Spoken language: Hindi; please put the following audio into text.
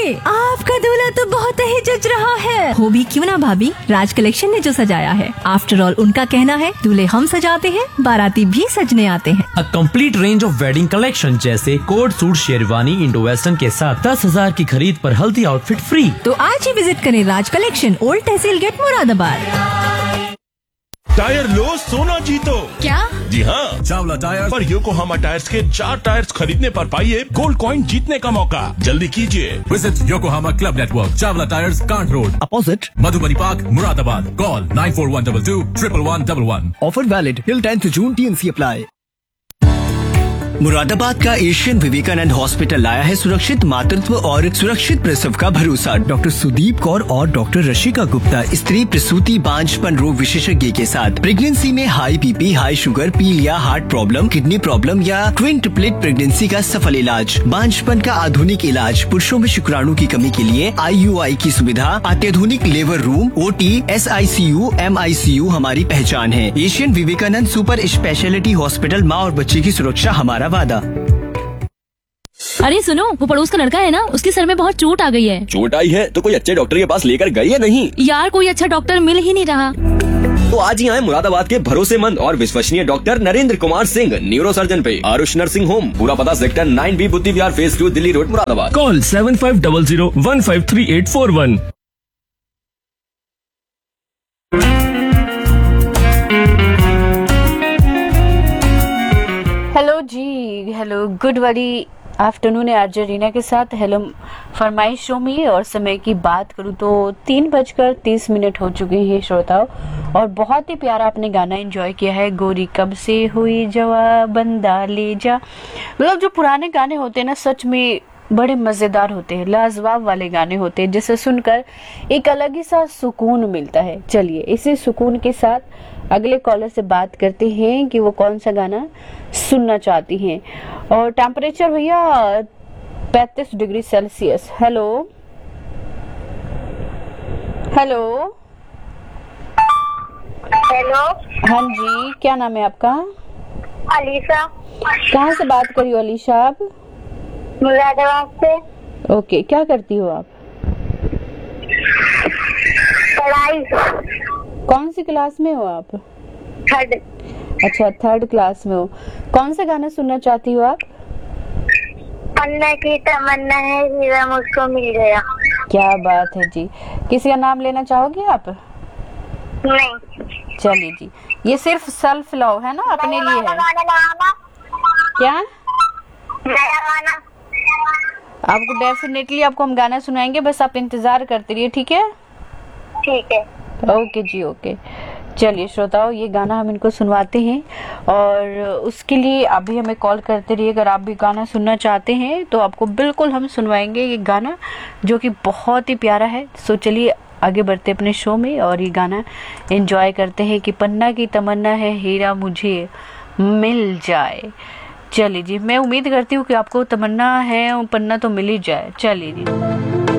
भाभी, आपका दूल्हा तो बहुत ही जच रहा है। हो भी क्यों ना भाभी, राज कलेक्शन ने जो सजाया है। आफ्टर ऑल उनका कहना है दूल्हे हम सजाते हैं, बाराती भी सजने आते हैं। A complete range of wedding collection जैसे coat suit, sherwani, Indo western के साथ 10,000 की खरीद पर हल्दी आउटफिट फ्री। तो आज ही विजिट करें राज कलेक्शन, ओल्ड तहसील गेट, मुरादाबाद। टायर लो सोना जीतो। क्या? जी हाँ, चावला टायर पर योकोहामा टायर्स के 4 टायर्स खरीदने पर पाइए गोल्ड कॉइन जीतने का मौका। जल्दी कीजिए। Visit Yokohama Club Network, Chavla Tires, Kant Road, opposite Madhubani Park, Muradabad. Call 94122 11111. Offer valid till 10th June. TNC apply. Moradabad का एशियन विवेकानंद हॉस्पिटल लाया है सुरक्षित मातृत्व और सुरक्षित प्रसव का भरोसा। डॉक्टर सुदीप कौर और डॉक्टर रशिका गुप्ता, स्त्री प्रसूति बांझपन रोग विशेषज्ञ के साथ प्रेगनेंसी में हाई बीपी, हाई शुगर, पीलिया, हार्ट प्रॉब्लम, किडनी प्रॉब्लम या ट्विन ट्रिपलेट प्रेगनेंसी का सफल इलाज। बांझपन का आधुनिक इलाज, पुरुषों में शुक्राणु की कमी के लिए IUI की सुविधा, अत्याधुनिक labour room, OT, SICU, MICU हमारी पहचान है। Asian Vivekananda super speciality hospital, माँ और बच्चे की सुरक्षा हमारा वादा। अरे सुनो, वो पड़ोस का लड़का है ना, उसके सर में बहुत चोट आ गई है। चोट आई है तो कोई अच्छे डॉक्टर के पास लेकर गई है नहीं? यार कोई अच्छा डॉक्टर मिल ही नहीं रहा। तो आज ही आए मुरादाबाद के भरोसेमंद और विश्वसनीय doctor Narendra Kumar Singh, neuro surgeon पे आरुष नर्सिंग होम। पूरा पता सेक्टर 9B, बुद्धि विहार, phase 2, Delhi road, Moradabad. Call 7500153841। Hello जी, हेलो, गुड वाली आफ्टरनून है आरजे रीना के साथ। हेलो फरमाइशों में और समय की बात करूँ तो 3:30 हो चुके हैं श्रोताओं, और बहुत ही प्यारा आपने गाना एंजॉय किया है। गोरी कब से हुई जवा, बंदा ले जा। मतलब जो पुराने गाने होते हैं ना, सच में बड़े मज़ेदार होते हैं, लाजवाब वाले गाने होते हैं, जिसे सुनकर एक अलग ही सा सुकून मिलता है। चलिए इसी सुकून के साथ अगले कॉलर से बात करते हैं कि वो कौन सा गाना सुनना चाहती हैं। और टेम्परेचर भैया 35 degree Celsius. Hello hello hello. हाँ जी, क्या नाम है आपका? अलीशा। कहाँ से बात कर रही हो अलीशा आप? मुरादाबाद से। ओके, क्या करती हो आप? पढ़ाई। कौन सी क्लास में हो आप? 3rd। अच्छा, 3rd क्लास में हो। कौन सा गाना सुनना चाहती हो आप? पन्ना की तमन्ना है, हीरा मुझको मिल गया। क्या बात है जी। किसी का नाम लेना चाहोगे आप? नहीं। चलिए जी, ये सिर्फ सेल्फ लव है ना, अपने लिए है। क्या? नया गाना। आपको डेफिनेटली आपको हम गाना सुनाएंगे, बस आप इंतजार करते रहिए, ठीक है? ठीक है। ओके जी, ओके। चलिए श्रोताओं, ये गाना हम इनको सुनवाते हैं, और उसके लिए आप भी हमें कॉल करते रहिए। अगर आप भी गाना सुनना चाहते हैं तो आपको बिल्कुल हम सुनवाएंगे ये गाना, जो कि बहुत ही प्यारा है। सो चलिए आगे बढ़ते अपने शो में और ये गाना एंजॉय करते हैं कि पन्ना की तमन्ना है, हीरा मुझे मिल जाए। चलिए जी, मैं उम्मीद करती हूँ कि आपको तमन्ना है और पन्ना तो मिल ही जाए। चलिए जी।